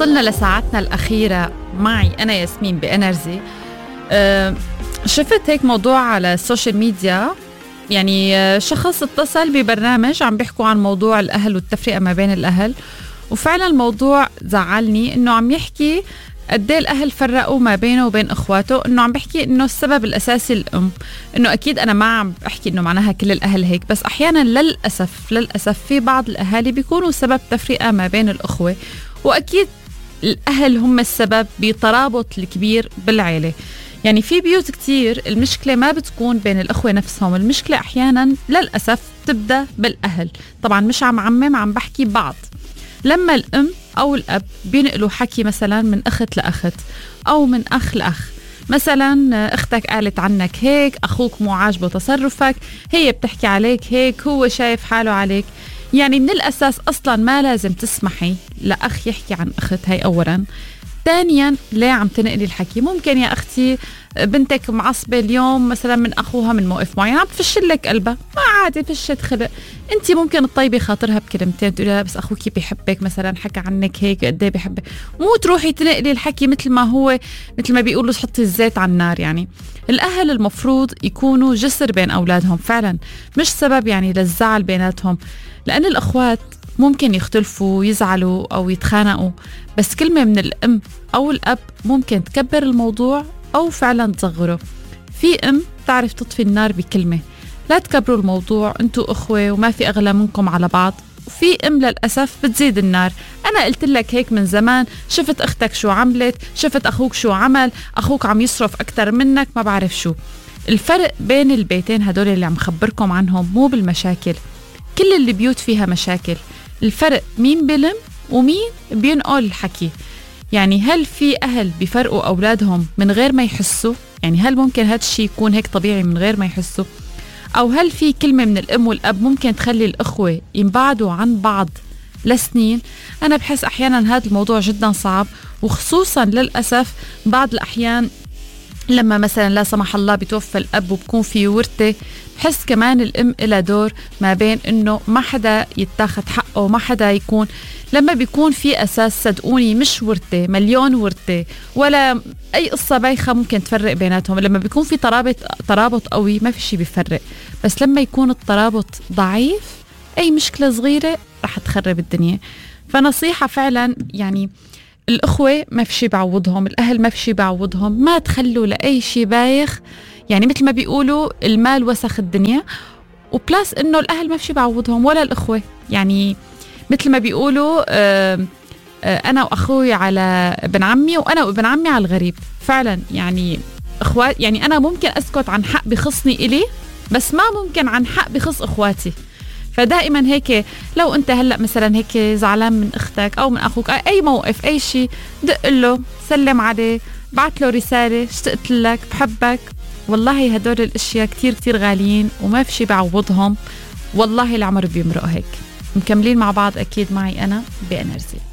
وصلنا لساعتنا الأخيرة معي أنا ياسمين بإنرجي. شفت هيك موضوع على السوشيال ميديا، يعني شخص اتصل ببرنامج عم بيحكوا عن موضوع الأهل والتفرقة ما بين الأهل، وفعلا الموضوع زعلني إنه عم يحكي قديه الأهل فرقوا ما بينه وبين إخواته، إنه عم بحكي إنه السبب الأساسي الأم. إنه أكيد أنا ما عم بحكي إنه معناها كل الأهل هيك، بس أحيانا للأسف في بعض الأهالي بيكونوا سبب تفرقة ما بين الأخوة، وأكيد الأهل هم السبب بترابط الكبير بالعيلة. يعني في بيوت كتير المشكلة ما بتكون بين الأخوة نفسهم، المشكلة أحيانا للأسف تبدأ بالأهل. طبعا مش عم بحكي بعض، لما الأم أو الأب بينقلوا حكي مثلا من أخت لأخت أو من أخ لأخ، مثلا أختك قالت عنك هيك، أخوك مو عاجبه تصرفك، هي بتحكي عليك هيك، هو شايف حاله عليك. يعني من الأساس أصلا ما لازم تسمحي لأخ يحكي عن أخت، هاي أولا. ثانيا، ليه عم تنقلي الحكي؟ ممكن يا أختي بنتك معصبة اليوم مثلا من أخوها من موقف معين، عم تفشلك قلبها، ما عادي فشت خلق، انت ممكن تطيبي خاطرها بكلمتين، تقولي لها بس أخوكي بيحبك مثلا، حكى عنك هيك قد ايه بيحبك، مو تروحي تنقلي الحكي مثل ما هو، مثل ما بيقولوا تحطي الزيت على النار. يعني الأهل المفروض يكونوا جسر بين أولادهم فعلا، مش سبب يعني للزعل بيناتهم، لأن الأخوات ممكن يختلفوا يزعلوا أو يتخانقوا، بس كلمة من الأم أو الأب ممكن تكبر الموضوع أو فعلا تصغره. في أم تعرف تطفي النار بكلمة، لا تكبروا الموضوع، انتوا أخوة وما في أغلى منكم على بعض. وفي أم للأسف بتزيد النار، أنا قلت لك هيك من زمان، شفت أختك شو عملت، شفت أخوك شو عمل، أخوك عم يصرف أكتر منك، ما بعرف شو. الفرق بين البيتين هدول اللي عم خبركم عنهم مو بالمشاكل، كل اللي بيوت فيها مشاكل، الفرق مين بلم ومين بينقل الحكي. يعني هل في أهل بيفرقوا أولادهم من غير ما يحسوا؟ يعني هل ممكن هذا الشيء يكون هيك طبيعي من غير ما يحسوا؟ أو هل في كلمة من الأم والأب ممكن تخلي الأخوة ينبعدوا عن بعض لسنين؟ أنا بحس أحيانا هذا الموضوع جدا صعب، وخصوصا للأسف بعض الأحيان لما مثلا لا سمح الله بتوفى الأب وبكون في ورثة، بحس كمان الأم إلها دور ما بين إنه ما حدا يتاخد حقه وما حدا يكون، لما بيكون في أساس صدقوني مش ورثة مليون ورثة ولا أي قصة بايخة ممكن تفرق بيناتهم، لما بيكون في ترابط قوي ما في شي بيفرق، بس لما يكون الترابط ضعيف أي مشكلة صغيرة رح تخرب الدنيا. فنصيحة فعلا، يعني الأخوة ما في شي بعوضهم، الأهل ما في شي بعوضهم، ما تخلوا لأي شي بايخ، يعني مثل ما بيقولوا المال وسخ الدنيا، وبلاس إنه الأهل ما في شي بعوضهم ولا الأخوة. يعني مثل ما بيقولوا أنا وأخوي على ابن عمي وأنا وابن عمي على الغريب. فعلا يعني أخوات، يعني أنا ممكن أسكت عن حق بخصني إلي، بس ما ممكن عن حق بخص أخواتي. فدائما هيك لو انت هلأ مثلا هيك زعلان من اختك او من اخوك اي موقف اي شيء، دق له، سلم عليه، بعت له رسالة، اشتقت لك، بحبك. والله هدول الاشياء كتير كتير غاليين وما في شي بعوضهم، والله العمر بيمرق هيك. مكملين مع بعض اكيد معي انا بإنرجي.